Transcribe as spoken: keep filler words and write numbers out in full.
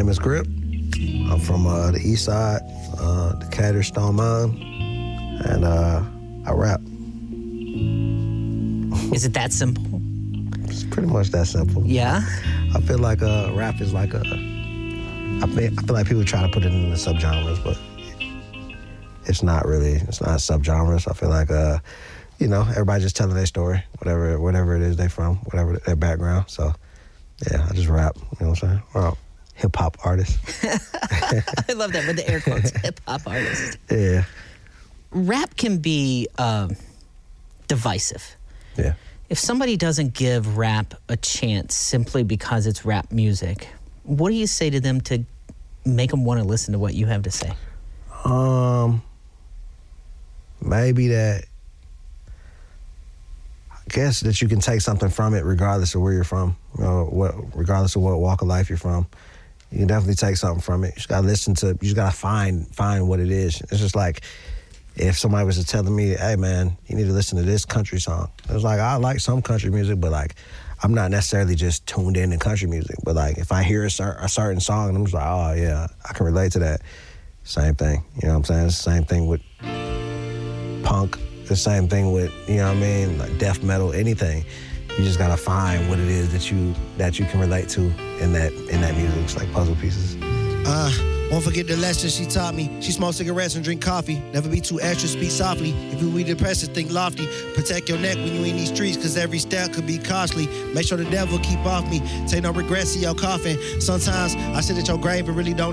name is Grip. I'm from uh, the east side, uh, Decatur, Stone Mountain, and uh, I rap. Is it that simple? It's pretty much that simple. Yeah? I feel like uh, rap is like a... I feel, I feel like people try to put it in the subgenres, but it's not really. It's not subgenres. I feel like, uh, you know, everybody just telling their story, whatever whatever it is they from, whatever their background. So, yeah, I just rap, you know what I'm saying? Well, hip-hop artist. I love that with the air quotes, hip-hop artist. Yeah. Rap can be um, divisive. Yeah. If somebody doesn't give rap a chance simply because it's rap music, what do you say to them to make them want to listen to what you have to say? Um, maybe that, I guess that you can take something from it regardless of where you're from, you know, what, regardless of what walk of life you're from. You can definitely take something from it. You just gotta listen to, you just gotta find find what it is. It's just like, if somebody was to telling me, hey man, you need to listen to this country song. It was like, I like some country music, but like, I'm not necessarily just tuned in to country music. But like, if I hear a, cer- a certain song, and I'm just like, oh yeah, I can relate to that. Same thing, you know what I'm saying? It's the same thing with punk. The same thing with, you know what I mean, like death metal, anything. You just gotta find what it is that you that you can relate to in that in that music. It's like puzzle pieces. Uh, won't forget the lesson she taught me. She smoked cigarettes and drink coffee. Never be too extra, speak softly. If you be depressed, think lofty. Protect your neck when you in these streets, cause every step could be costly. Make sure the devil keep off me. Take no regrets in your coffin. Sometimes I sit at your grave and really don't